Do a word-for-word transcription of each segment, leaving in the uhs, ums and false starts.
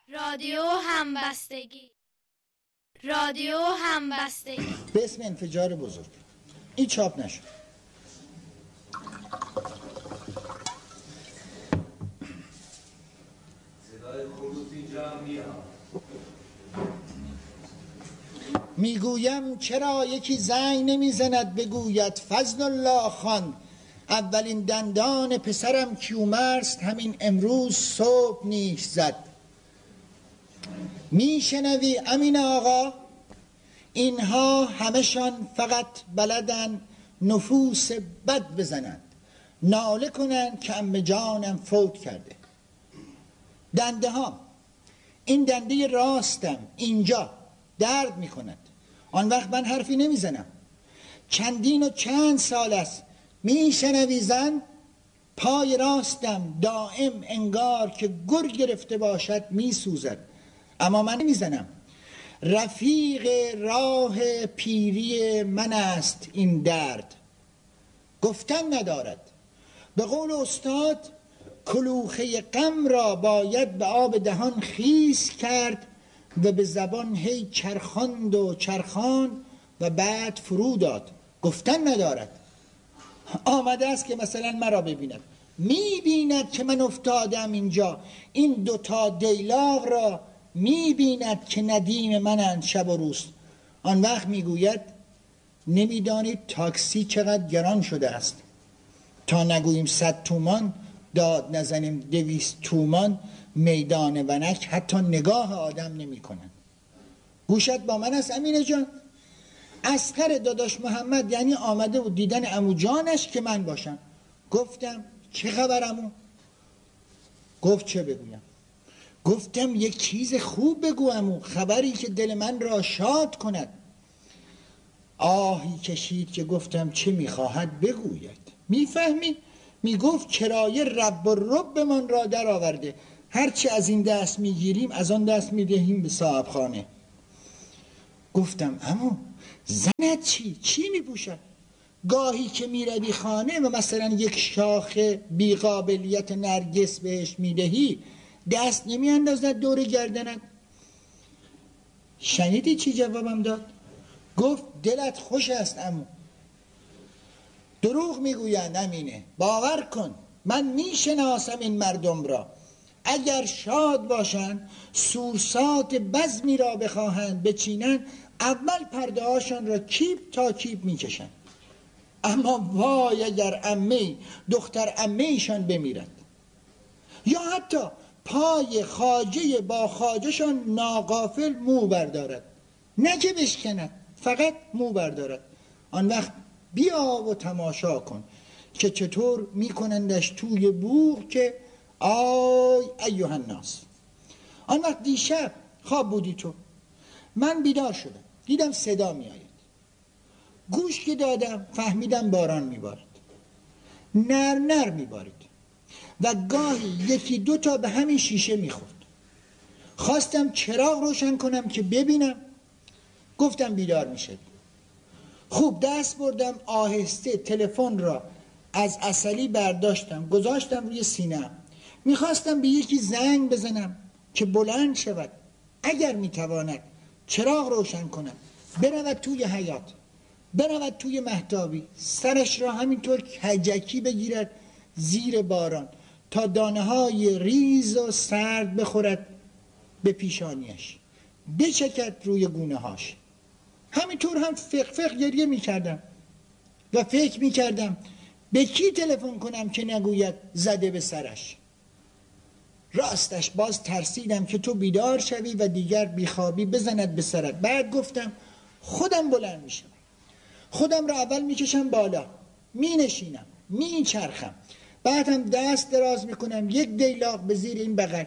رادیو همبستگی، رادیو همبستگی به اسم انفجار بزرگ. این چاپ نشد. صدای خروس اینجا میاد. میگویم چرا یکی زنگ نمیزند بگوید فضل الله خان اولین دندان پسرم کیومرث همین امروز صبح نیش زد. میشنوی امین آقا؟ اینها همشان فقط بلدن نفوس بد بزنند، ناله کنند که عمه جانم فوت کرده. دنده ها، این دنده راستم اینجا درد میکند، آن وقت من حرفی نمیزنم. چندین و چند سال است میشنوی زن؟ پای راستم دائم انگار که گر گرفته باشد میسوزد، اما من نمیزنم. رفیق راه پیری من است این درد، گفتن ندارد. به قول استاد کلوخه غم را باید به آب دهان خیس کرد و به زبان هی چرخاند و چرخاند و بعد فرو داد. گفتن ندارد. آمده است که مثلا مرا ببیند، میبیند که من افتادم اینجا، این دوتا دیلاغ را میبیند که ندیم منند شب و روز. آن وقت میگوید نمیدانید تاکسی چقدر گران شده است، تا نگوییم صد تومان داد نزنیم دویست تومان میدان ونک حتی نگاه آدم نمی کنن. گوشت با من است امینه جان؟ اصغر داداش محمد یعنی آمده بود دیدن عمو جانش که من باشم. گفتم چه خبر عمو؟ گفت چه بگویم؟ گفتم یک چیز خوب بگو عمو، خبری که دل من را شاد کند. آهی کشید که گفتم چه میخواهد بگوید؟ میفهمی؟ میگفت کرایه رب و رب من را در آورده، هرچی از این دست میگیریم از آن دست میدهیم به صاحب خانه. گفتم عمو زنت چی؟ چی میپوشد؟ گاهی که میروی خانه و مثلا یک شاخ بیقابلیت نرگس بهش میدهی دست نمیاندازد دور گردنت؟ شنیدی چی جوابم داد؟ گفت دلت خوش است عمو. دروغ میگویند امینه، باور کن من میشناسم این مردم را. اگر شاد باشند سورسات بزمی را بخواهند بچینند اول پرده هاشان را کیپ تا کیپ میکشند، اما وای اگر عمه دختر عمه ایشان بمیرد یا حتی پای خواجه با خواجهشان ناغافل مو بردارد، نه که بشکند، فقط مو بردارد. آن وقت بیا و تماشا کن که چطور میکنندش توی بوق که آی ایها الناس. آن وقت دیشب خواب بودی تو، من بیدار شدم دیدم صدا میآید، گوش که دادم فهمیدم باران میبارد، نر نر میبارید و گاهی یکی دو تا به همین شیشه میخورد. خواستم چراغ روشن کنم که ببینم، گفتم بیدار میشه. خوب دست بردم آهسته تلفن را از عسلی برداشتم گذاشتم روی سینه‌ام، میخواستم به یکی زنگ بزنم که بلند شود، اگر میتواند چراغ روشن کنم، برود توی حیاط، برود توی مهتابی، سرش را همینطور کجکی بگیرد زیر باران تا دانه های ریز و سرد بخورد به پیشانیش، بچکد روی گونه هاش. همینطور هم فق فق گریه میکردم و فکر میکردم به کی تلفن کنم که نگوید زده به سرش. راستش باز ترسیدم که تو بیدار شوی و دیگر بیخوابی بزند به سرت. بعد گفتم خودم بلند میشم، خودم را اول میکشم بالا، مینشینم، میچرخم، بعدم دست دراز میکنم یک دیلاق به زیر این بغل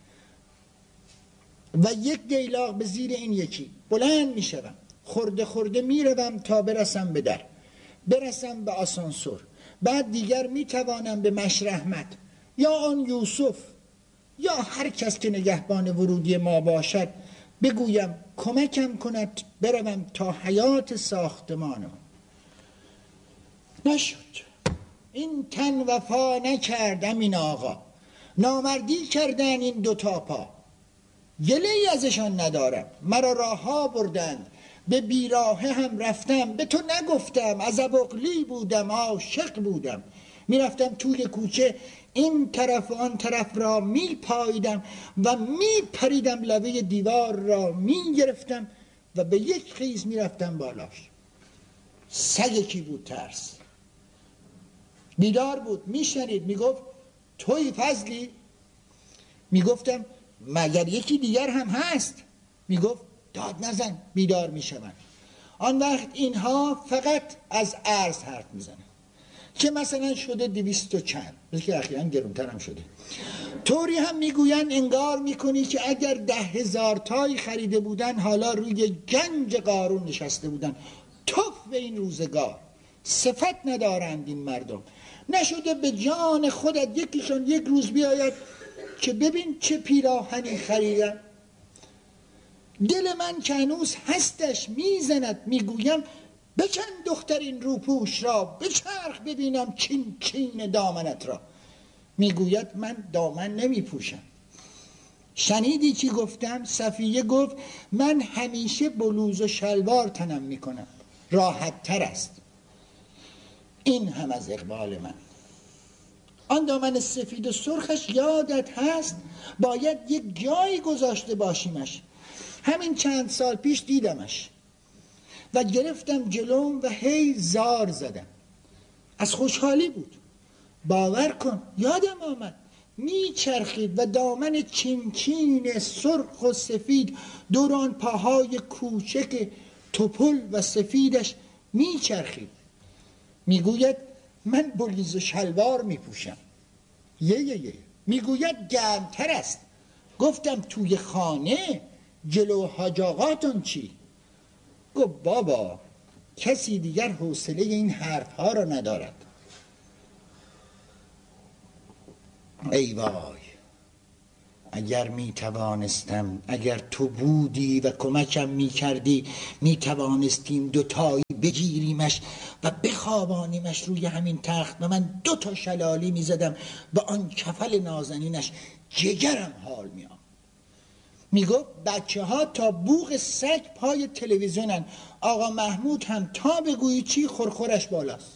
و یک دیلاق به زیر این یکی، بلند میشم، خورده خورده میروم تا برسم به در، برسم به آسانسور، بعد دیگر میتوانم به مشرحمت یا آن یوسف یا هر کس که نگهبان ورودی ما باشد بگویم کمکم کند بروم تا حیات ساختمانم. نشد. این تن وفا نکردم این آقا، نامردی کردن این دوتا پا. گله ای ازشان ندارم. مرا راه ها بردند، به بیراهه هم رفتم، به تو نگفتم از ابقلی بودم، عاشق بودم. میرفتم توی کوچه این طرف و آن طرف را می پاییدم و می پریدم، لبه دیوار را می گرفتم و به یک خیز می رفتم بالاش. سگ کی بود ترس. بیدار بود، می شنید، می گفت توی فضلی؟ می گفتم مگر یکی دیگر هم هست؟ می گفت داد نزن، بیدار می شوند. آن وقت اینها فقط از ارز حرف می زنن که مثلا شده دویست و چند، بلکه اخیراً گرونتر هم شده. طوری هم میگوین انگار میکنی که اگر ده هزار تایی خریده بودن حالا روی گنج قارون نشسته بودن. توف به این روزگار، صفت ندارند این مردم. نشده به جان خودت یکیشون یک روز بیاید که ببین چه پیراهنی خریدم. دل من که هنوز هستش میزند، میگویم بکن دختر این روپوش را، بچرخ ببینم چین چین دامنت را. میگوید من دامن نمی پوشم. شنیدی چی گفتم؟ صفیه گفت من همیشه بلوز و شلوار تنم میکنم، راحت تر است. این هم از اقبال من. آن دامن سفید و سرخش یادت هست؟ باید یک جایی گذاشته باشیمش. همین چند سال پیش دیدمش و گرفتم جلوم و هی زار زدم. از خوشحالی بود. باور کن یادم آمد میچرخید و دامن چینچین سرخ و سفید دوران پاهای کوچک توپل و سفیدش میچرخید. میگوید من بلیز و شلوار میپوشم. یه یه یه میگوید گرمتر است. گفتم توی خانه جلو حاج آقاتون چی؟ گفت بابا کسی دیگر حوصله این حرف ها را ندارد. ای وای اگر می توانستم، اگر تو بودی و کمکم می کردی، می توانستیم دوتایی بگیریمش و بخوابانیمش روی همین تخت و من دو تا شلالی می زدم و آن کفل نازنینش جگرم حال می آمد. می گفت بچه ها تا بوق سگ پای تلویزیونن، آقا محمود هم تا بگویی چی خورخورش بالاست.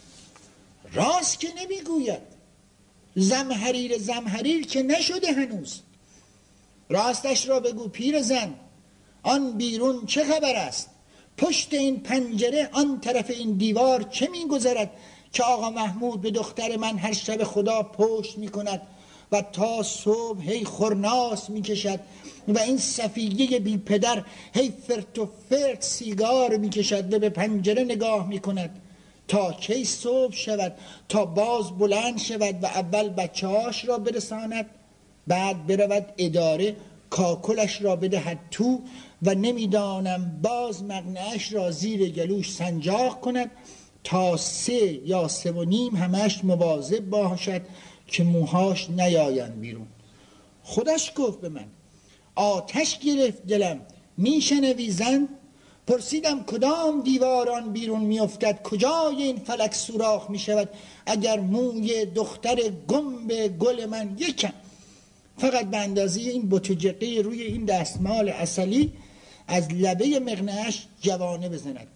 راست که نمی گوید. زمحریر زمحریر که نشده هنوز. راستش را بگو پیر زن، آن بیرون چه خبر است؟ پشت این پنجره آن طرف این دیوار چه می گذرد که آقا محمود به دختر من هر شب خدا پشت می کند و تا صبح هی خورناس می کشد و این صفیه بی پدر هی فرت و فرت سیگار می کشد و به پنجره نگاه می کند تا کی صبح شود، تا باز بلند شود و اول بچه هاش را برساند، بعد برود اداره کاکلش را بدهد تو و نمیدانم باز مقنعش را زیر گلوش سنجاق کند تا سه یا سه و نیم همش مواظب باشد که موهاش نیایند بیرون. خودش گفت به من آتش گرفت دلم، میشنوی زن؟ پرسیدم کدام دیواران بیرون میافتد، کجای این فلک سوراخ میشود اگر موی دختر گنب گل من یکم فقط به اندازه این بوتجقه روی این دستمال عسلی از لبه مقنعش جوانه بزند.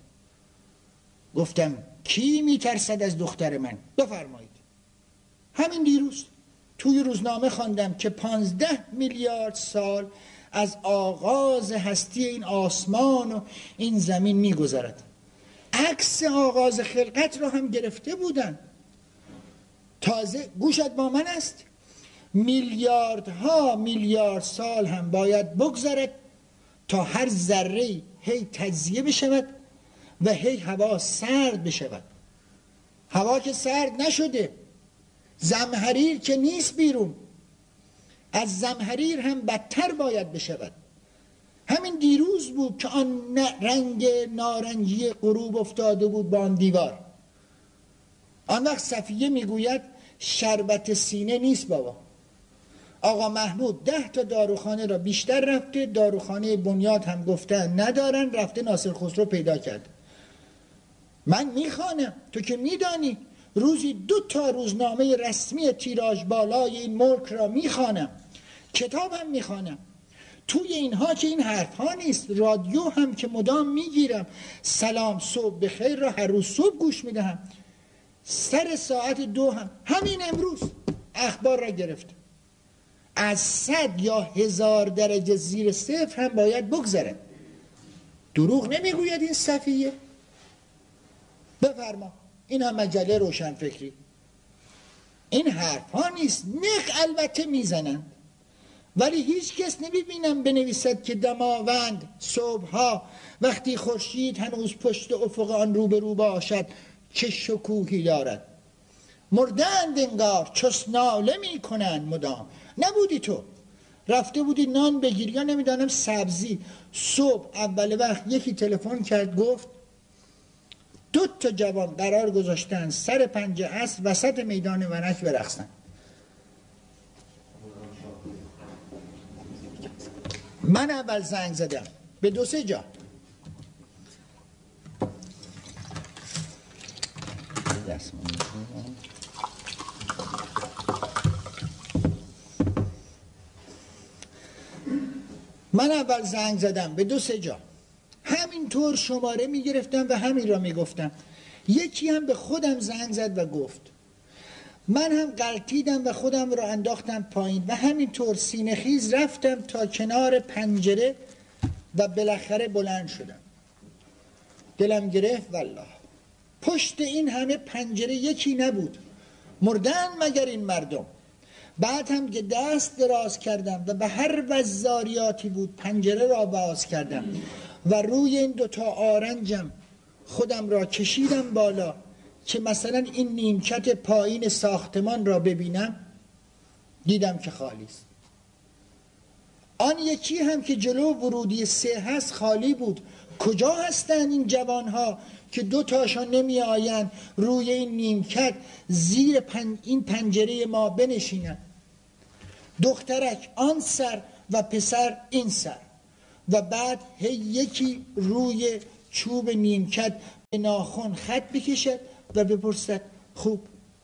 گفتم کی میترسد از دختر من؟ بفرمایید. همین دیروز توی روزنامه خواندم که پانزده میلیارد سال از آغاز هستی این آسمان و این زمین میگذرد. عکس آغاز خلقت را هم گرفته بودن. تازه گوشت با من است، میلیاردها میلیارد سال هم باید بگذرد تا هر ذره هی تجزیه بشود و هی هوا سرد بشود. هوا که سرد نشده، زمحریر که نیست بیرون، از زمحریر هم بدتر باید بشود. همین دیروز بود که آن رنگ نارنجی غروب افتاده بود با آن دیوار. آن وقت صفیه میگوید شربت سینه نیست بابا. آقا محمود ده تا داروخانه را بیشتر رفته، داروخانه بنیاد هم گفتن ندارن، رفته ناصر خسرو پیدا کرد. من میخوانم، تو که میدانی روزی دو تا روزنامه رسمی تیراژ بالای این ملک را میخوانم، کتابم میخوانم. توی اینها که این حرف ها نیست. رادیو هم که مدام میگیرم، سلام صبح بخیر را هر روز صبح گوش میدهم، سر ساعت دو هم همین امروز اخبار را گرفته. از صد یا هزار درجه زیر صفر هم باید بگذره. دروغ نمیگوید این صفیه. بفرما، این هم مجله روشنفکری. این حرف ها نیست. نخ البته میزنند، ولی هیچ کس نمیبینم بنویسد که دماوند صبحها وقتی خورشید هنوز پشت افق آن رو به رو باشد چه شکوهی دارد. مردند انگار چس ناله میکنند مدام. نبودی تو، رفته بودی نان بگیری یا نمیدانم سبزی، صبح اول وقت یکی تلفن کرد گفت دو تا جوان قرار گذاشتن سر پنج عصر وسط میدان ونک برقصن. من اول زنگ زدم به دو سه جا. من اول زنگ زدم به دو سه جا، همینطور شماره میگرفتم و همین را میگفتم. یکی هم به خودم زنگ زد و گفت. من هم غلطیدم و خودم را انداختم پایین و همینطور سینه خیز رفتم تا کنار پنجره و بالاخره بلند شدم. دلم گرفت والله. پشت این همه پنجره یکی نبود. مردن مگر این مردم؟ بعد هم که دست دراز کردم و به هر وزاریاتی بود پنجره را باز کردم و روی این دوتا آرنجم خودم را کشیدم بالا که مثلا این نیمکت پایین ساختمان را ببینم، دیدم که خالی است. آن یکی هم که جلو ورودی سه هست خالی بود. کجا هستند این جوانها که دو تاشان نمی آیند روی این نیمکت زیر پن... این پنجره ما بنشینند؟ دخترک آن سر و پسر این سر و بعد هی یکی روی چوب نیمکت به ناخن خط بکشد و بپرسد خوب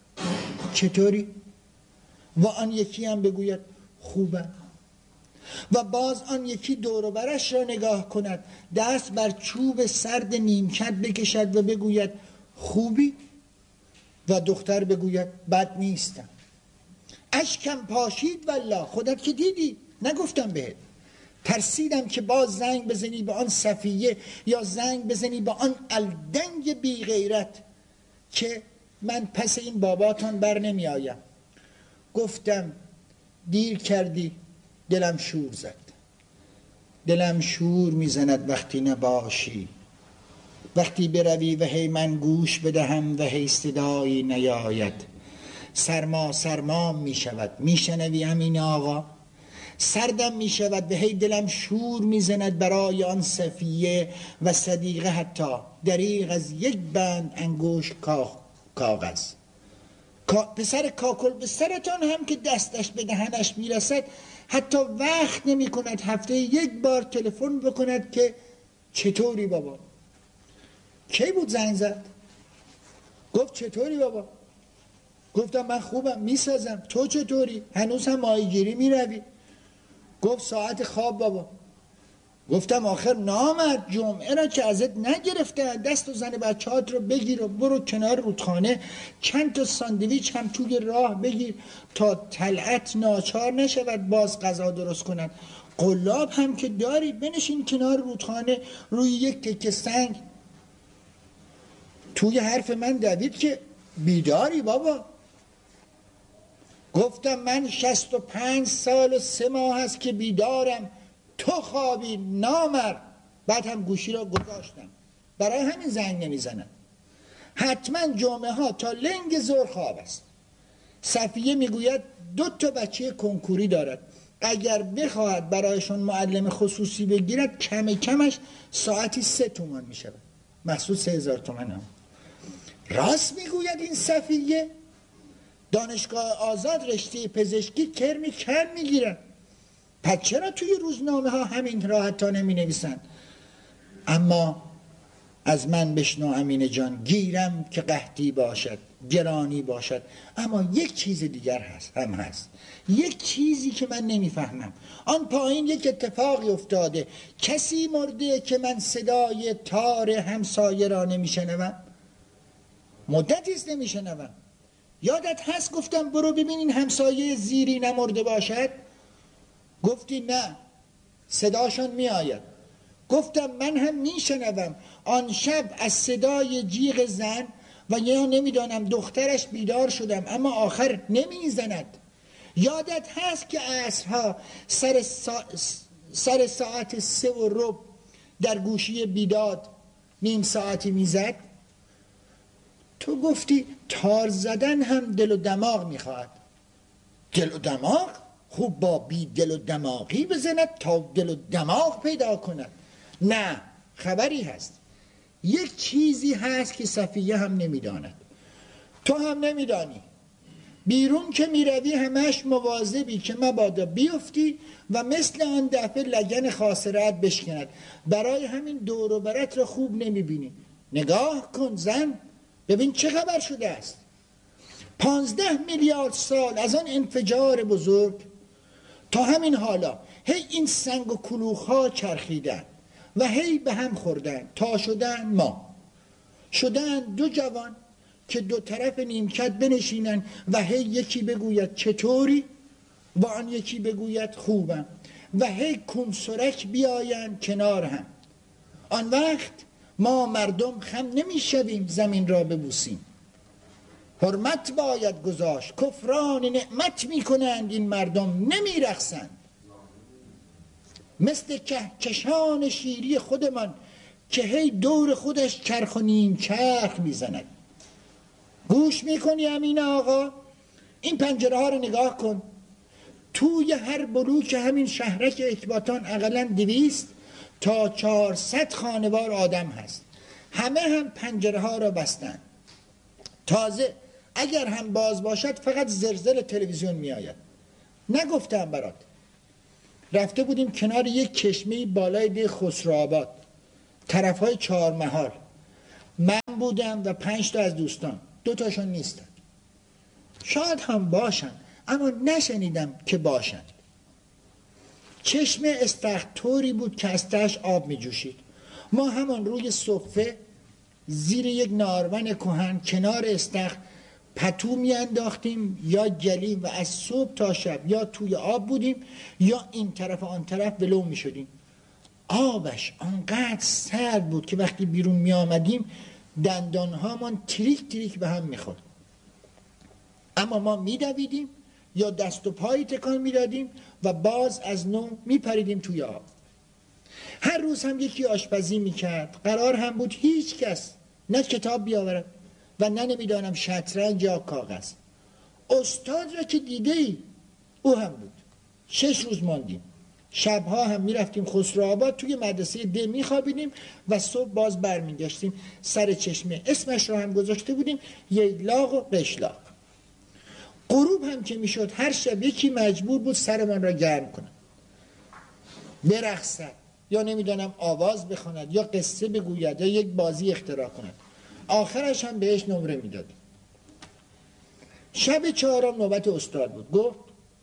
چطوری؟ و آن یکی هم بگوید خوبم. و باز آن یکی دور و برش را نگاه کند، دست بر چوب سرد نیمکت بکشد و بگوید خوبی؟ و دختر بگوید بد نیستم. اشکم پاشید والله. خودت که دیدی، نگفتم بهت؟ ترسیدم که باز زنگ بزنی به آن صفیه یا زنگ بزنی به آن الدنگ بی غیرت که من پس این باباتان بر نمی آیم. گفتم دیر کردی. دلم شور زد. دلم شور میزند وقتی نباشی، وقتی بروی و هی من گوش بدهم و هی صدایی نیاید. سرما سرما میشود، میشنوی امین آقا؟ سردم میشود و هی دلم شور میزند برای آن صفیه و صدیقه، حتی دریغ از یک بند انگوش کاغذ. پسر کاکل به سرتان هم که دستش به دهنش میرسد حتی وقت نمی کند هفته یک بار تلفن بکند که چطوری بابا؟ کی بود زنگ زد؟ گفت چطوری بابا؟ گفتم من خوبم میسازم. تو چطوری؟ هنوز هم ماهیگیری میروی؟ گفت ساعت خواب بابا. گفتم آخر نامرد جمعه را که ازت نگرفته، دست و زن بچه‌هات رو بگیر و برو کنار رودخانه چند تا ساندویچ هم توی راه بگیر تا طلعت ناچار نشود باز غذا درست کنن. قلاب هم که داری بنشین کنار رودخانه روی یک تکه سنگ. توی حرف من دوید که بیداری بابا. گفتم من شصت و پنج سال و سه ماه هست که بیدارم، تو خوابی نامرد. بعد هم گوشی را گذاشتم. برای همین زنگ نمیزنم. حتما جمعه ها تا لنگ زور خواب است. صفیه میگوید دو تا بچه کنکوری دارد، اگر بخواهد برایشون معلم خصوصی بگیرد کم کمش ساعتی سه تومان میشود، محصول سه هزار تومان هم. راست میگوید این صفیه؟ دانشگاه آزاد رشته پزشکی کرمی کر میگیرن، پس چرا توی روزنامه ها همین راحت ها نمی نویسن؟ اما از من بشنو امین جان، گیرم که قحطی باشد گرانی باشد. اما یک چیز دیگر هست هم هست یک چیزی که من نمیفهمم. آن پایین یک اتفاقی افتاده، کسی مرده که من صدای تار همسایه را نمیشنوم. مدتی است نمیشنوم. یادت هست گفتم برو ببین این همسایه زیری نمرده باشد؟ گفتی نه، صداشان می آید. گفتم من هم می شنوم. آن شب از صدای جیغ زن و یا نمیدانم دخترش بیدار شدم، اما آخر نمی زند. یادت هست که عصرها سر, سا... سر ساعت سه و ربع در گوشی بیداد نیم ساعتی می زد؟ تو گفتی تار زدن هم دل و دماغ می خواهد. دل و دماغ؟ خوب با بی دل و دماغی بزند تا دل و دماغ پیدا کند. نه، خبری هست. یک چیزی هست که صفیه هم نمیداند، تو هم نمیدانی. بیرون که میروی همش مواظبی که مبادا بیفتی و مثل آن دفعه لگن خاصرت بشکند. برای همین دور و برت را خوب نمیبینی. نگاه کن زن، ببین چه خبر شده است. پانزده میلیارد سال از آن انفجار بزرگ تا همین حالا هی این سنگ و کلوخ ها چرخیدن و هی به هم خوردن تا شدن ما. شدن دو جوان که دو طرف نیمکت بنشینن و هی یکی بگوید چطوری و آن یکی بگوید خوبم و هی کنسرک بیاین کنار هم. آن وقت ما مردم خم نمیشویم زمین را ببوسیم. حرمت باید گذاشت. کفران نعمت میکنند این مردم، نمیرقصند. مثل کهکشان شیری خودمان که هی دور خودش چرخ و نیم چرخ میزند. گوش میکنی امین آقا؟ این پنجره ها رو نگاه کن. توی هر بلوک همین شهرک اکباتان اقلا دویست تا چهارصد خانوار آدم هست. همه هم پنجره ها را بستن. تازه اگر هم باز باشد فقط زلزله تلویزیون می آید. نگفتم برات رفته بودیم کنار یک چشمه بالای ده خسروآباد طرف های چهار محال. من بودم و پنج تا از دوستان، دو تاشون نیستن. شاید هم باشن اما نشنیدم که باشن. چشمه استخطوری بود که از تهش آب می جوشید. ما همان روی صفه زیر یک نارون کهن کنار استخر پتو می انداختیم یا گلیم و از صبح تا شب یا توی آب بودیم یا این طرف و آن طرف ولو می شدیم. آبش آنقدر سرد بود که وقتی بیرون می آمدیم دندانهامان تریک تریک به هم می خورد. اما ما می دویدیم یا دست و پایی تکان می دادیم و باز از نو می پریدیم توی آب. هر روز هم یکی آشپزی می کرد. قرار هم بود هیچ کس نه کتاب بیاورد و نه نمیدانم شطرنج یا کاغذ. استاد را که دیده ای او هم بود. شش روز ماندیم. شبها هم میرفتیم خسروآباد توی مدرسه ده میخوابیدیم و صبح باز برمیگشتیم سر چشمه. اسمش را هم گذاشته بودیم ییلاق و قشلاق. غروب هم که میشد هر شب یکی مجبور بود سرمان را گرم کنه، برقصد یا نمیدانم آواز بخواند یا قصه بگوید یا یک بازی اختراع کند. آخرش هم بهش نمره میداد. شب چهارم نوبت استاد بود. گفت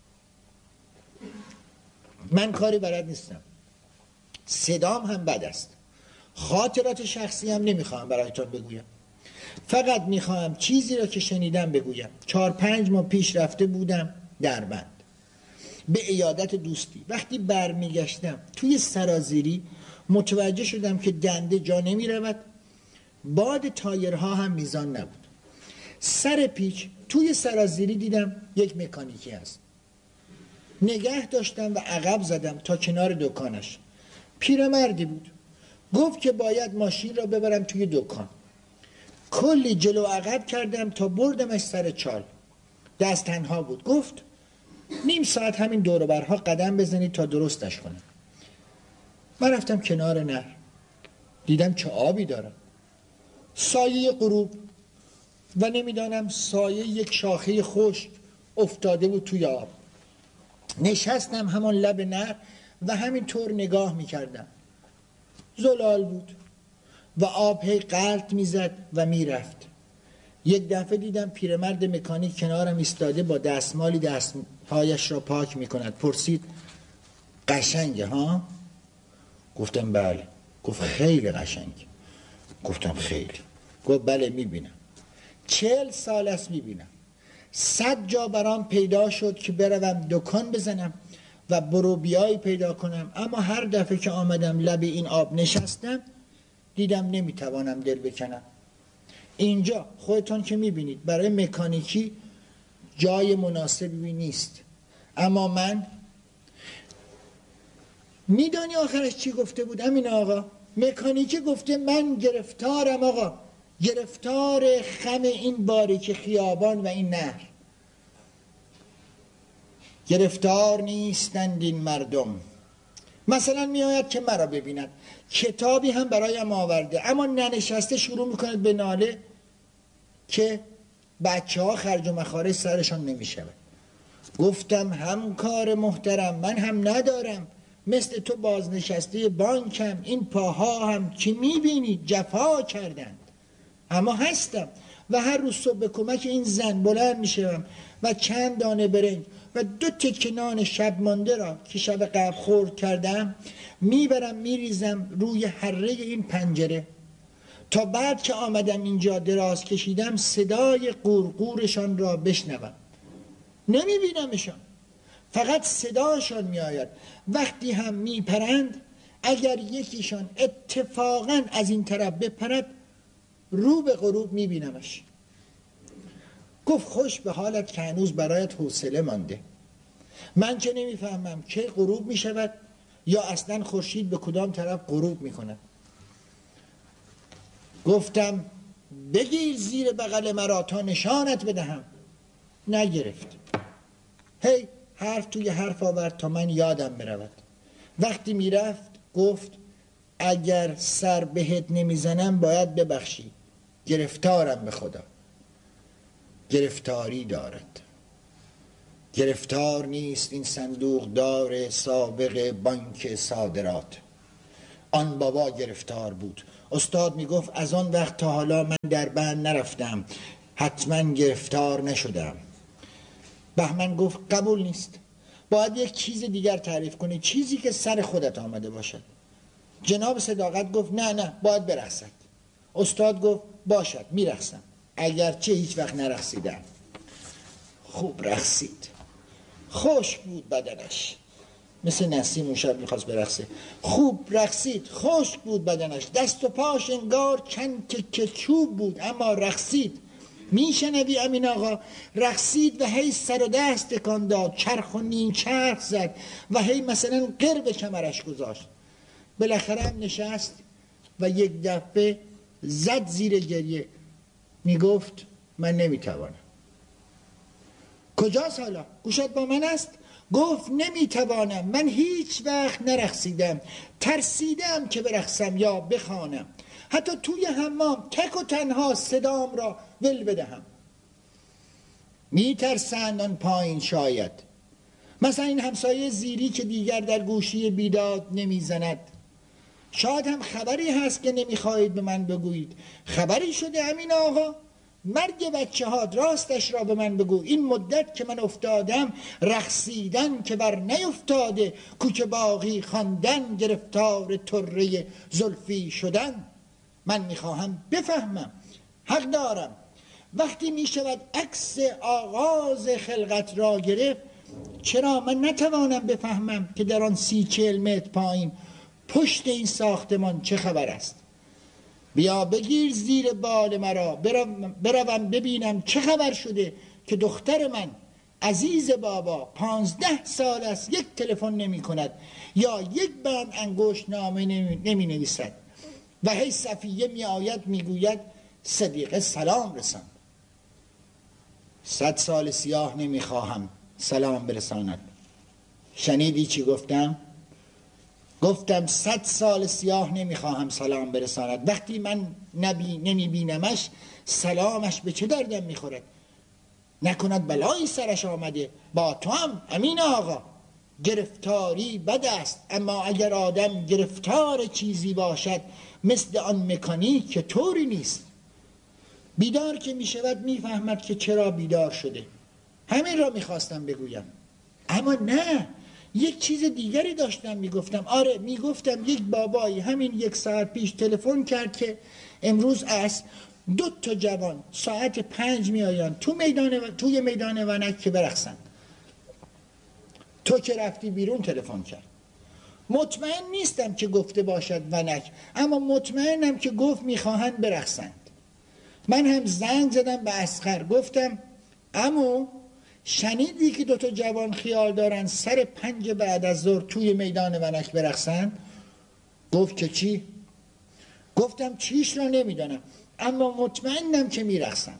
من کاری بلد نیستم، صدام هم بد است، خاطرات شخصی هم نمیخوام برایتان بگویم، فقط میخوام چیزی را که شنیدم بگویم. چهار پنج ماه پیش رفته بودم دربند به عیادت دوستی. وقتی برمیگشتم توی سرازیری متوجه شدم که دنده جا نمیرود، باد تایرها هم میزان نبود. سر پیچ توی سرازیری دیدم یک مکانیکی هست. نگه داشتم و عقب زدم تا کنار دکانش. پیرمردی بود. گفت که باید ماشین را ببرم توی دکان. کلی جلو عقب کردم تا بردمش سر چال. دست تنها بود. گفت نیم ساعت همین دور و برها قدم بزنید تا درستش کنم. من رفتم کنار نهر، دیدم چه آبی داره، سایه غروب و نمیدانم سایه یک شاخه خشک افتاده بود توی آب. نشستم همان لب نهر و همینطور نگاه میکردم. زلال بود و آب هی غلط میزد و میرفت. یک دفعه دیدم پیرمرد مکانیک کنارم ایستاده با دستمالی دستهایش را پاک میکند. پرسید قشنگه ها؟ گفتم بله. گفت خیلی قشنگ. گفتم خیلی. گفت بله میبینم، چهل سال است میبینم. صد جا برام پیدا شد که بروم دکان بزنم و بروبیایی پیدا کنم، اما هر دفعه که آمدم لب این آب نشستم دیدم نمیتوانم دل بکنم. اینجا خودتون که میبینید برای مکانیکی جای مناسبی نیست، اما من میدانی آخرش چی گفته بود امین آقا؟ مکانیکی گفته من گرفتارم آقا، گرفتار خم این باریک خیابان و این نهر. گرفتار نیستند این مردم. مثلا میآید که مرا ببیند، کتابی هم برایم آورده، اما ننشسته شروع میکند به ناله که بچه ها خرج و مخارج سرشان نمیشود. گفتم همکار محترم، من هم ندارم، مثل تو بازنشسته بانکم، این پاها هم که میبینی جفا کردند، اما هستم و هر روز صبح به کمک این زن بلند میشم و چند دانه برنج و دو تکه نان شب مانده را که شب قبل خورد کردم میبرم میریزم روی حره این پنجره تا بعد که آمدم اینجا دراز کشیدم صدای قورقورشان را بشنوم. نمیبینمشان، فقط صداشان میآید. وقتی هم میپرند اگر یکیشان اتفاقا از این طرف بپرد رو به غروب میبینمش. گفت خوش به حالت که هنوز برایت حوصله مانده. من که نمیفهمم که غروب میشود یا اصلا خورشید به کدام طرف غروب میکند. گفتم بگیر زیر بغل مرا تا نشانت بدهم. نگرفت. هی حرف توی حرف آورد تا من یادم برود. وقتی میرفت گفت اگر سر بهت نمیزنم باید ببخشی، گرفتارم به خدا. گرفتاری دارد. گرفتار نیست این صندوق دار سابق بانک صادرات. آن بابا گرفتار بود. استاد میگفت از آن وقت تا حالا من در بند نرفتم، حتما گرفتار نشدم. بهمن گفت قبول نیست، باید یک چیز دیگر تعریف کنی، چیزی که سر خودت آمده باشد. جناب صداقت گفت نه نه باید برقصد. استاد گفت باشد میرقصم، اگرچه هیچ وقت نرقصیدم. خوب رقصید، خوش بود بدنش، مثل نسیم اون شب میخواست برقصه. خوب رقصید، خوش بود بدنش، دست و پاش انگار چند تکه چوب بود اما رقصید. میشنوی امین آقا؟ رقصید و هی سر و دست تکان داد، چرخ و نیم چرخ زد و هی مثلا قر به کمرش گذاشت. بالاخره هم نشست و یک دفعه زد زیر گریه. میگفت من نمیتوانم. کجاست حالا؟ گوشت با من است؟ گفت نمیتوانم، من هیچ وقت نرقصیدم، ترسیدم که برقصم یا بخوانم، حتی توی حمام تک و تنها صدام را ول بدهم. میترسند آن پایین شاید، مثلا این همسایه زیری که دیگر در گوشی بیداد نمیزند. شاید هم خبری هست که نمیخواهید به من بگویید. خبری شده امین آقا؟ مرگ بچه ها راستش را به من بگو. این مدت که من افتادم رقصیدن که بر نیفتاده، کوچ باقی خواندن، گرفتار طره زلفی شدن. من میخواهم بفهمم، حق دارم. وقتی میشود عکس آغاز خلقت را گرفت، چرا من نتوانم بفهمم که در آن سی چهل متر پایین پشت این ساختمان چه خبر است؟ بیا بگیر زیر بال مرا، بروم ببینم چه خبر شده که دختر من عزیز بابا پانزده سال است یک تلفن نمی کند یا یک بند انگشت نامه نمی نویسد و هی صفیه می آید می گوید صدیقه سلام رسان. صد سال سیاه نمی خواهم سلام برساند. شنیدی چی گفتم؟ گفتم صد سال سیاه نمیخواهم سلام برساند. وقتی من نبی نمی بینمش سلامش به چه دردم میخورد؟ نکند بلایی سرش آمده. با تو هم امین آقا گرفتاری بد است، اما اگر آدم گرفتار چیزی باشد مثل آن مکانیک که طوری نیست. بیدار که می شود می فهمد که چرا بیدار شده. همین را می خواستم بگویم. اما نه، یک چیز دیگری داشتم می گفتم. آره می گفتم یک بابایی همین یک ساعت پیش تلفن کرد که امروز عصر دو تا جوان ساعت پنج می آیند تو میدان و... توی میدان ونک که برقصن. تو که رفتی بیرون تلفن کرد. مطمئن نیستم که گفته باشد ونک، اما مطمئنم که گفت میخواهند برقصند. من هم زنگ زدم به اصغر، گفتم عمو شنیدی که دوتا جوان خیال دارن سر پنج بعد از ظهر توی میدان ونک برقصند؟ گفت که چی؟ گفتم چیش را نمیدانم، اما مطمئنم که میرقصند.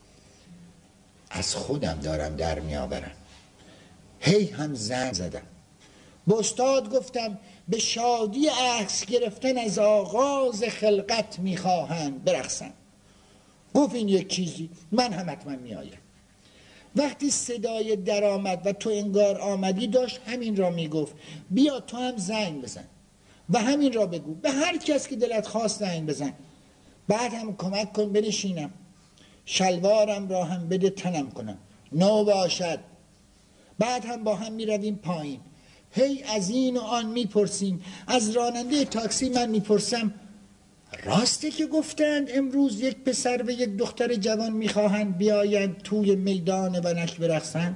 از خودم دارم در میآورم. هی هم زنگ زدم به استاد، گفتم به شادی عکس گرفتن از آغاز خلقت میخواهند برقصند. گفت این یک چیزی، من هم حتما میآیم. وقتی صدای در آمد و تو انگار آمدی داشت همین را میگفت، بیا تو هم زنگ بزن و همین را بگو به هر کس که دلت خواست زنگ بزن. بعد هم کمک کن بنشینم، شلوارم را هم بده تنم کنم، نو باشد. بعد هم با هم میرویم پایین، هی از این و آن میپرسیم. از راننده تاکسی من میپرسم راسته که گفتند امروز یک پسر و یک دختر جوان میخواهند بیایند توی میدان ونک برقصند؟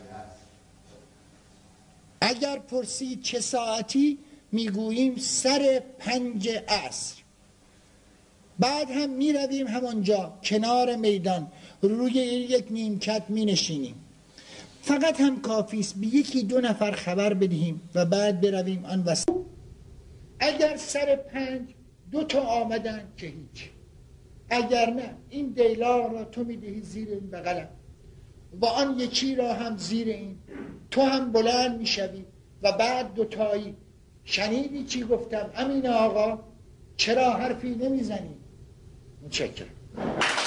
اگر پرسید چه ساعتی میگوییم سر پنج عصر. بعد هم میرویم همانجا کنار میدان روی یک نیمکت مینشینیم. فقط هم کافیست به یکی دو نفر خبر بدهیم و بعد برویم آن وسط. اگر سر پنج دو تا آمدن که هیچ، اگر نه این دیلار را تو میدهی زیر این بغلم و آن یکی را هم زیر این، تو هم بلند میشوی و بعد دوتایی. شنیدی چی گفتم امین آقا؟ چرا حرفی نمیزنی؟ متشکرم.